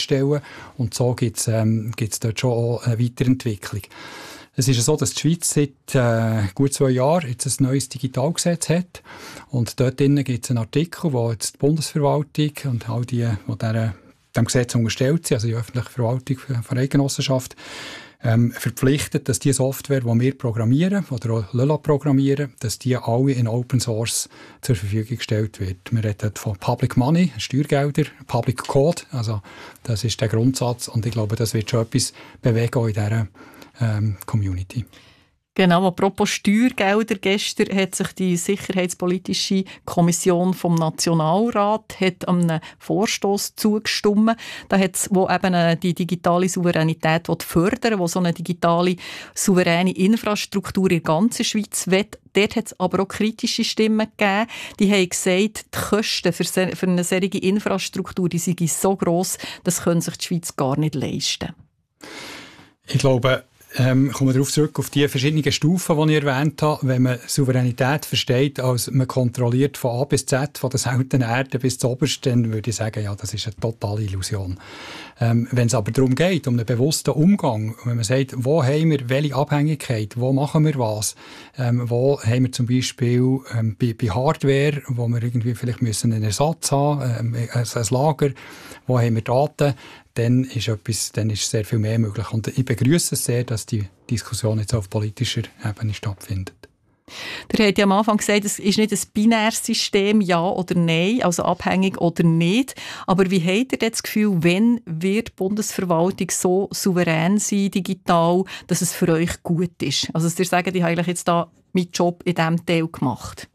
stellen. Und so gibt es dort schon auch eine Weiterentwicklung. Es ist so, dass die Schweiz seit gut 2 Jahren jetzt ein neues Digitalgesetz hat. Und dort drinnen gibt es einen Artikel, wo jetzt die Bundesverwaltung und all die dem Gesetz unterstellt sind, also die öffentliche Verwaltung von Eidgenossenschaft, verpflichtet, dass die Software, die wir programmieren oder auch Lola programmieren, dass die alle in Open Source zur Verfügung gestellt wird. Wir reden von Public Money, Steuergelder, Public Code, also das ist der Grundsatz und ich glaube, das wird schon etwas bewegen auch in dieser Community. Genau, apropos Steuergelder, gestern hat sich die Sicherheitspolitische Kommission vom Nationalrat einem Vorstoss zugestimmt, wo eben die digitale Souveränität fördern will, wo so eine digitale, souveräne Infrastruktur in der ganzen Schweiz will. Dort hat es aber auch kritische Stimmen gegeben, die haben gesagt, die Kosten für eine solche Infrastruktur die sind so gross, das können sich die Schweiz gar nicht leisten. Ich glaube, kommen wir darauf zurück, auf die verschiedenen Stufen, die ich erwähnt habe. Wenn man Souveränität versteht, als man kontrolliert von A bis Z, von der seltenen Erde bis zu oberst, dann würde ich sagen, ja, das ist eine totale Illusion. Wenn es aber darum geht, um einen bewussten Umgang, wenn man sagt, wo haben wir welche Abhängigkeit, wo machen wir was, wo haben wir zum Beispiel bei Hardware, wo wir irgendwie vielleicht müssen einen Ersatz haben, ein Lager, wo haben wir Daten, dann ist sehr viel mehr möglich. Und ich begrüße es sehr, dass die Diskussion jetzt auf politischer Ebene stattfindet. Ihr habt ja am Anfang gesagt, es ist nicht ein binäres System, ja oder nein, also abhängig oder nicht. Aber wie habt ihr das Gefühl, wenn wird die Bundesverwaltung so souverän sein, digital, dass es für euch gut ist? Also dass ihr sagt, ich habe eigentlich jetzt da meinen Job in diesem Teil gemacht.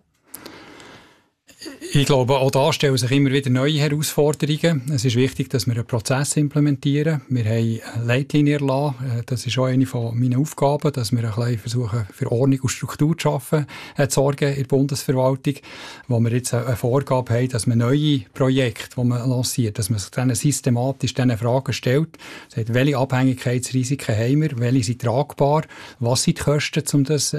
Ich glaube, auch da stellen sich immer wieder neue Herausforderungen. Es ist wichtig, dass wir einen Prozess implementieren. Wir haben eine Leitlinie erlassen. Das ist auch eine von meinen Aufgaben, dass wir ein bisschen versuchen, für Ordnung und Struktur zu sorgen in der Bundesverwaltung, wo wir jetzt eine Vorgabe haben, dass man neue Projekte, die man lanciert, dass man sich dann systematisch diese Fragen stellt. Sagt, welche Abhängigkeitsrisiken haben wir, welche sind tragbar, was sind die Kosten, um das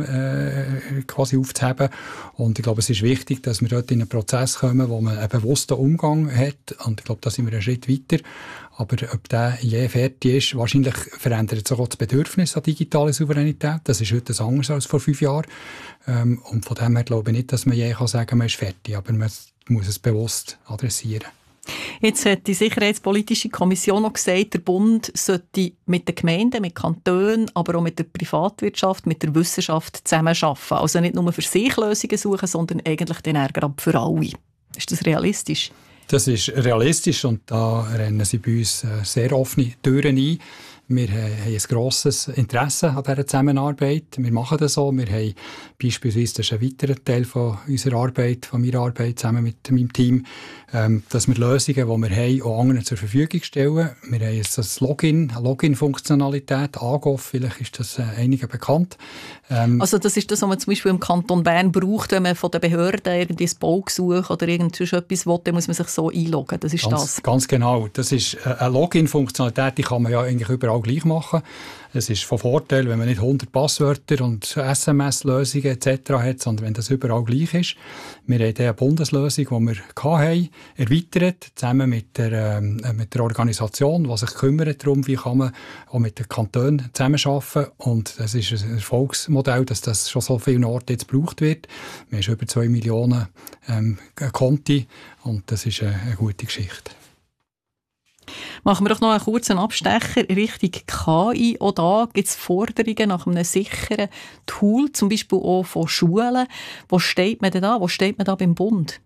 quasi aufzuheben. Und ich glaube, es ist wichtig, dass wir dort in einen Prozess kommen, wo man einen bewussten Umgang hat. Und ich glaube, da sind wir einen Schritt weiter. Aber ob der je fertig ist, wahrscheinlich verändert sich auch das Bedürfnis an digitale Souveränität. Das ist heute anders als vor 5 Jahren. Und von dem her glaube ich nicht, dass man je sagen kann, man ist fertig. Aber man muss es bewusst adressieren. Jetzt hat die Sicherheitspolitische Kommission noch gesagt, der Bund sollte mit den Gemeinden, mit Kantonen, aber auch mit der Privatwirtschaft, mit der Wissenschaft zusammenarbeiten. Also nicht nur für sich Lösungen suchen, sondern eigentlich den Ärger für alle. Ist das realistisch? Das ist realistisch und da rennen sie bei uns sehr offene Türen ein. Wir haben ein grosses Interesse an dieser Zusammenarbeit. Wir machen das so. Wir haben beispielsweise, das ist ein weiterer Teil von unserer Arbeit, von meiner Arbeit zusammen mit meinem Team, dass wir Lösungen, die wir haben, auch anderen zur Verfügung stellen. Wir haben jetzt eine Login-Funktionalität, AGOF, vielleicht ist das einigen bekannt. Also das ist das, was man zum Beispiel im Kanton Bern braucht, wenn man von den Behörden irgendwie ein Baugesuch oder etwas will, dann muss man sich so einloggen. Das ist das. Ganz genau. Das ist eine Login-Funktionalität, die kann man ja eigentlich überall gleich machen. Es ist von Vorteil, wenn man nicht 100 Passwörter und SMS-Lösungen etc. hat, sondern wenn das überall gleich ist. Wir haben eine Bundeslösung, die wir hatten, erweitert, zusammen mit der Organisation, die sich kümmert darum, wie kann man auch mit den Kantonen zusammenarbeiten. Und das ist ein Erfolgsmodell, dass das schon so vielen Orten jetzt gebraucht wird. Wir haben über 2 Millionen Konti und das ist eine gute Geschichte. Machen wir doch noch einen kurzen Abstecher Richtung KI. Auch da gibt es Forderungen nach einem sicheren Tool, zum Beispiel auch von Schulen. Wo steht man denn da? Wo steht man da beim Bund?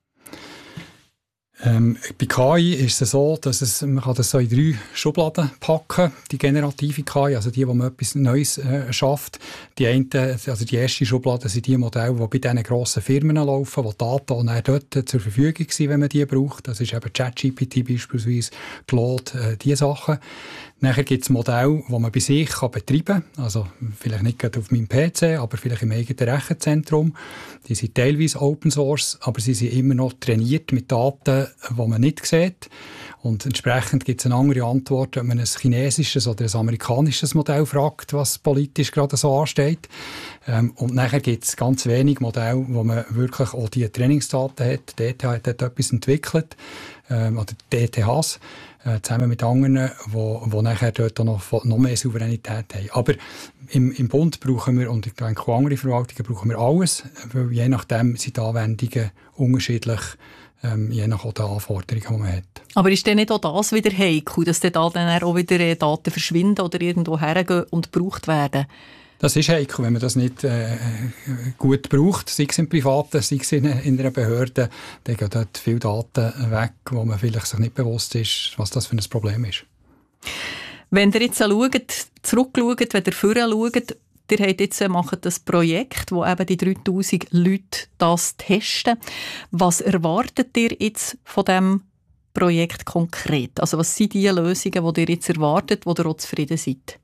Bei KI ist es so, dass man kann das so in 3 Schubladen packen, die generative KI, also die, wo man etwas Neues schafft. Die erste Schublade sind die Modelle, die bei diesen grossen Firmen laufen, wo Daten auch dort zur Verfügung sind, wenn man die braucht. Das ist eben ChatGPT beispielsweise, Claude, diese Sachen. Nachher gibt es Modelle, die man bei sich betreiben kann. Also vielleicht nicht gerade auf meinem PC, aber vielleicht im eigenen Rechenzentrum. Die sind teilweise Open Source, aber sie sind immer noch trainiert mit Daten, die man nicht sieht. Und entsprechend gibt es eine andere Antwort, wenn man ein chinesisches oder ein amerikanisches Modell fragt, was politisch gerade so ansteht. Und nachher gibt es ganz wenig Modelle, wo man wirklich auch die Trainingsdaten hat. Die ETH hat etwas entwickelt, oder die ETHs, zusammen mit anderen, die nachher dort auch noch mehr Souveränität haben. Aber im Bund brauchen wir, und ich denke auch andere Verwaltungen, brauchen wir alles, weil je nachdem sind die Anwendungen unterschiedlich, je nach den Anforderungen, die man hat. Aber ist denn nicht auch das wieder heikel, dass dann auch wieder Daten verschwinden oder irgendwo hergehen und gebraucht werden? Das ist heikel, wenn man das nicht gut braucht, sei es im Privaten, sei es in einer Behörde, dann gehen dort viele Daten weg, wo man vielleicht sich nicht bewusst ist, was das für ein Problem ist. Wenn ihr jetzt zurückschaut, wenn ihr vorher schaut, ihr macht das Projekt, wo eben die 3000 Leute das testen. Was erwartet ihr jetzt von diesem Projekt konkret? Also was sind die Lösungen, die ihr jetzt erwartet, wo ihr auch zufrieden seid?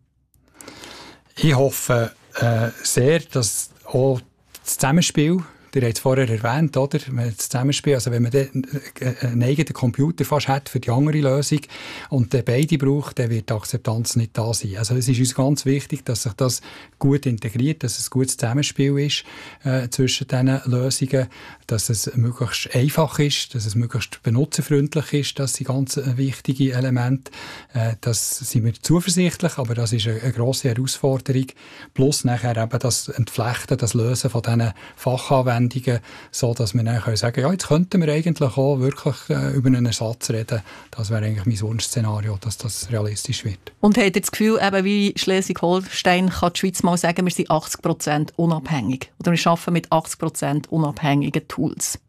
Ich hoffe sehr, dass auch das Zusammenspiel, ihr habt es vorher erwähnt, oder? Das Zusammenspiel, also wenn man einen eigenen Computer fast hat für die andere Lösung und den beide braucht, dann wird die Akzeptanz nicht da sein. Also es ist uns ganz wichtig, dass sich das gut integriert, dass es ein gutes Zusammenspiel ist zwischen diesen Lösungen, dass es möglichst einfach ist, dass es möglichst benutzerfreundlich ist, das sind ganz wichtige Elemente. Das sind wir zuversichtlich, aber das ist eine grosse Herausforderung. Plus nachher eben das Entflechten, das Lösen von diesen Fachanwendungen, so dass wir dann sagen können, ja, jetzt könnten wir eigentlich auch wirklich über einen Ersatz reden. Das wäre eigentlich mein Wunschszenario, dass das realistisch wird. Und habt ihr das Gefühl, eben wie Schleswig-Holstein kann die Schweiz mal sagen, wir sind 80% unabhängig? Oder wir arbeiten mit 80% unabhängigen Tools?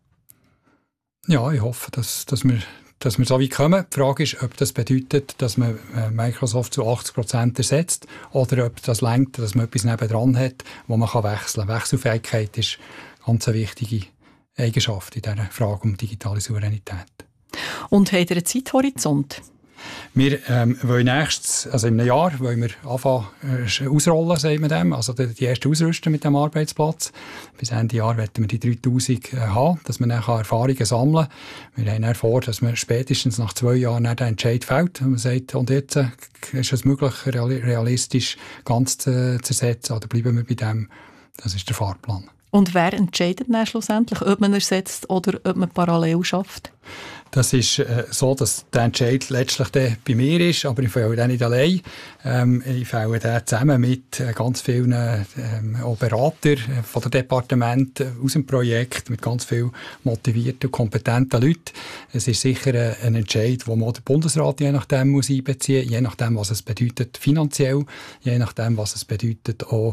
Ja, ich hoffe, dass wir so weit kommen. Die Frage ist, ob das bedeutet, dass man Microsoft zu 80% ersetzt oder ob das reicht, dass man etwas nebendran hat, wo man wechseln kann. Wechselfähigkeit ist eine ganz wichtige Eigenschaft in dieser Frage um digitale Souveränität. Und habt ihr einen Zeithorizont? Wir wollen also in einem Jahr wollen wir anfangen ausrollen, sagen wir dem, also die erste ausrüsten mit dem Arbeitsplatz. Bis Ende Jahr wollen wir die 3000 haben, dass wir dann Erfahrungen sammeln kann. Wir haben dann vor, dass wir spätestens nach 2 Jahren den Entscheid fällt, und man sagt, und jetzt ist es möglich, realistisch ganz zu ersetzen, oder bleiben wir bei dem. Das ist der Fahrplan. Und wer entscheidet dann schlussendlich, ob man ersetzt oder ob man parallel schafft? Das ist so, dass der Entscheid letztlich bei mir ist, aber ich fälle den nicht allein. Ich fälle den zusammen mit ganz vielen auch Beratern von den Departementen aus dem Projekt, mit ganz vielen motivierten und kompetenten Leuten. Es ist sicher ein Entscheid, den man auch der Bundesrat je nachdem muss einbeziehen muss, je nachdem, was es bedeutet finanziell, je nachdem, was es bedeutet auch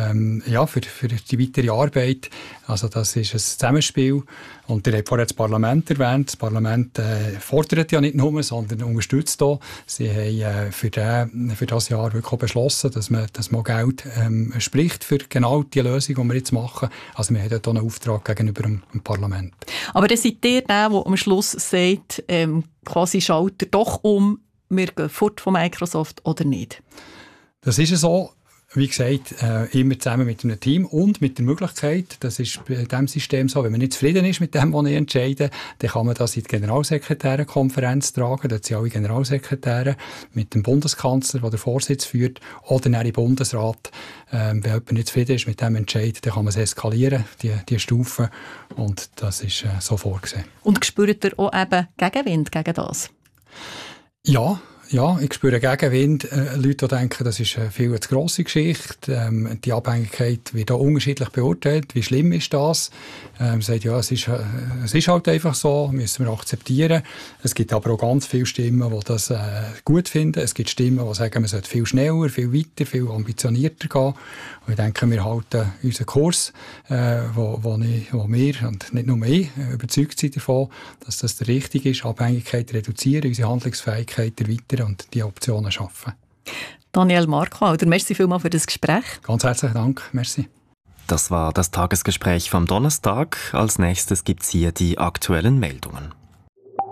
für die weitere Arbeit. Also das ist ein Zusammenspiel. Und ihr habt vorher das Parlament erwähnt. Das Parlament fordert ja nicht nur, sondern unterstützt auch. Sie haben für das Jahr wirklich auch beschlossen, dass man Geld spricht für genau die Lösung, die wir jetzt machen. Also wir haben dort auch einen Auftrag gegenüber dem Parlament. Aber dann seid ihr der am Schluss sagt, quasi schaltet doch um, wir gehen fort von Microsoft oder nicht? Das ist so. Wie gesagt, immer zusammen mit einem Team und mit der Möglichkeit, das ist bei diesem System so, wenn man nicht zufrieden ist mit dem, was ich entscheide, dann kann man das in die Generalsekretärenkonferenz tragen, dort sind alle Generalsekretäre mit dem Bundeskanzler, der den Vorsitz führt, oder dann im Bundesrat. Wenn jemand nicht zufrieden ist mit dem Entscheid, dann kann man es eskalieren, die Stufen, und das ist so vorgesehen. Und spürt ihr auch eben Gegenwind gegen das? Ja, ich spüre Gegenwind. Leute, die denken, das ist eine viel zu grosse Geschichte. Die Abhängigkeit wird auch unterschiedlich beurteilt. Wie schlimm ist das? Sagt, ja, es ist halt einfach so, müssen wir akzeptieren. Es gibt aber auch ganz viele Stimmen, die das gut finden. Es gibt Stimmen, die sagen, man sollte viel schneller, viel weiter, viel ambitionierter gehen. Und ich denke, wir halten unseren Kurs, wo wir, und nicht nur ich, überzeugt sind davon, dass das der richtige ist. Abhängigkeit reduzieren, unsere Handlungsfähigkeit erweitern und die Optionen schaffen. Daniel Markwalder, merci vielmals für das Gespräch. Ganz herzlichen Dank, merci. Das war das Tagesgespräch vom Donnerstag. Als nächstes gibt es hier die aktuellen Meldungen.